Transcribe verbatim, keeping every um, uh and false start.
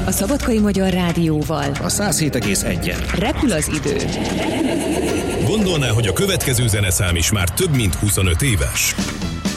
A Szabadkai Magyar Rádióval. A száz hét egész egy. Repül az idő. Gondolná, hogy a következő zeneszám is már több mint huszonöt éves?